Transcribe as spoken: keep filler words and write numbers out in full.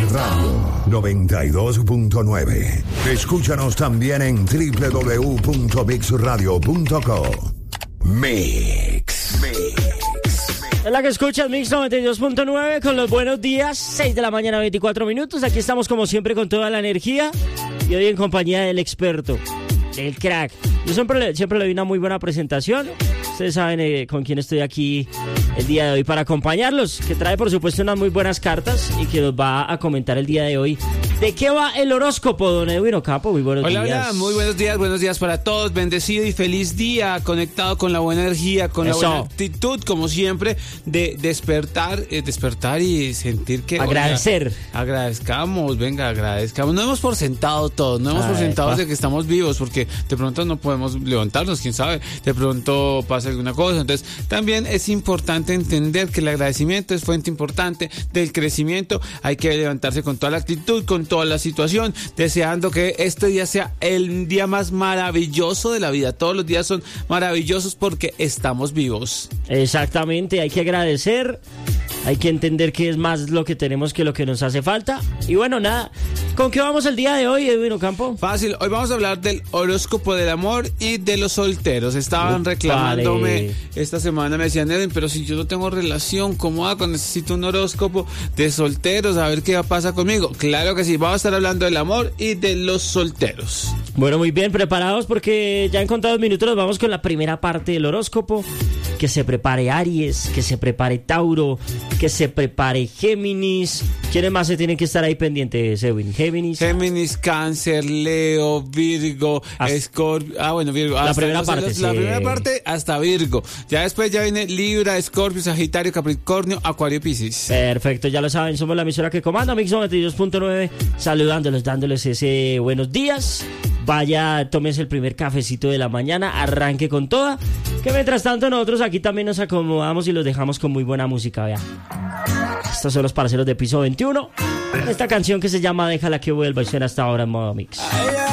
Radio noventa y dos punto nueve. Escúchanos también en doble u doble u doble u punto mix radio punto co. Mix. Es la que escuchas, Mix noventa y dos punto nueve, con los buenos días, seis de la mañana, veinticuatro minutos. Aquí estamos como siempre con toda la energía y hoy en compañía del experto, del crack. Yo siempre le, siempre le doy una muy buena presentación. Ustedes saben eh, con quién estoy aquí el día de hoy para acompañarlos, que trae por supuesto unas muy buenas cartas y que nos va a comentar el día de hoy de qué va el horóscopo, don Edwin Ocampo. Muy buenos hola, días. Hola, muy buenos días, buenos días para todos, bendecido y feliz día, conectado con la buena energía, con Eso. la buena actitud, como siempre, de despertar, eh, despertar y sentir que... Agradecer. Oiga, agradezcamos, venga, agradezcamos. No hemos por sentado todo, no hemos Ay, por sentado pa. de que estamos vivos, porque de pronto no podemos levantarnos, quién sabe, de pronto pasa alguna cosa. Entonces, también es importante entender que el agradecimiento es fuente importante del crecimiento. Hay que levantarse con toda la actitud, con toda la situación, deseando que este día sea el día más maravilloso de la vida. Todos los días son maravillosos porque estamos vivos. Exactamente, hay que agradecer, hay que entender que es más lo que tenemos que lo que nos hace falta. Y bueno, nada, ¿con qué vamos el día de hoy, Edwin Ocampo? Fácil, hoy vamos a hablar del horóscopo del amor y de los solteros. Estaban Uf, reclamándome vale. esta semana, me decían, Edwin, pero si yo no tengo relación, ¿cómo hago? Necesito un horóscopo de solteros, a ver qué pasa conmigo. Claro que sí, vamos a estar hablando del amor y de los solteros. Bueno, muy bien, preparados porque ya en contados minutos nos vamos con la primera parte del horóscopo. Que se prepare Aries, que se prepare Tauro, que se prepare Géminis. ¿Quiénes más se tienen que estar ahí pendientes, Edwin? Géminis. Géminis, Cáncer, Leo, Virgo, Escorpio. Ah, bueno, Virgo. La primera parte, los, sí. La primera parte hasta Virgo. Ya después ya viene Libra, Escorpio, Sagitario, Capricornio, Acuario, Piscis. Perfecto, ya lo saben, somos la emisora que comanda Mix noventa y dos punto nueve, saludándolos, dándoles ese buenos días. Vaya, tómese el primer cafecito de la mañana, arranque con toda. Que mientras tanto nosotros aquí también nos acomodamos y los dejamos con muy buena música, vea. Estos son los parceros de Piso veintiuno. Esta canción que se llama Déjala que vuelva y suena hasta ahora en modo mix. Ay, ay.